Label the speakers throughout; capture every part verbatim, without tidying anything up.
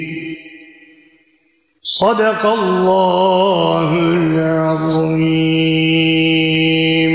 Speaker 1: Sadakallahul azim.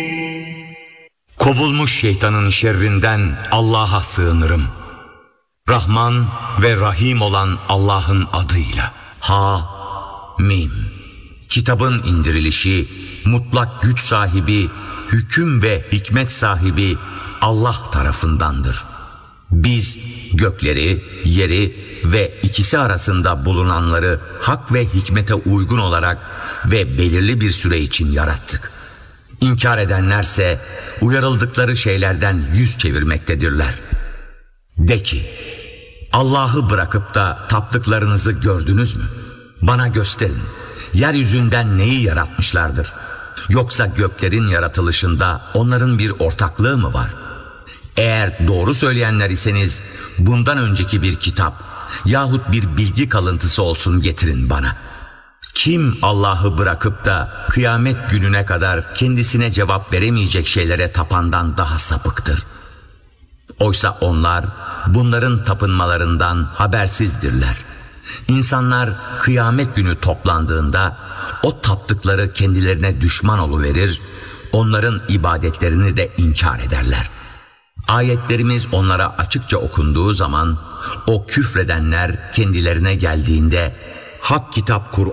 Speaker 2: Kovulmuş şeytanın şerrinden Allah'a sığınırım. Rahman ve Rahim olan Allah'ın adıyla. Ha Mim. Kitabın indirilişi, mutlak güç sahibi, hüküm ve hikmet sahibi Allah tarafındandır. Biz gökleri, yeri ve ikisi arasında bulunanları hak ve hikmete uygun olarak ve belirli bir süre için yarattık. İnkar edenlerse uyarıldıkları şeylerden yüz çevirmektedirler. De ki, Allah'ı bırakıp da taptıklarınızı gördünüz mü? Bana gösterin. Yeryüzünden neyi yaratmışlardır? Yoksa göklerin yaratılışında onların bir ortaklığı mı var? Eğer doğru söyleyenler iseniz bundan önceki bir kitap yahut bir bilgi kalıntısı olsun getirin bana. Kim Allah'ı bırakıp da kıyamet gününe kadar kendisine cevap veremeyecek şeylere tapandan daha sapıktır. Oysa onlar bunların tapınmalarından habersizdirler. İnsanlar kıyamet günü toplandığında o taptıkları kendilerine düşman oluverir, onların ibadetlerini de inkar ederler. Ayetlerimiz onlara açıkça okunduğu zaman o küfredenler kendilerine geldiğinde hak kitap Kur'an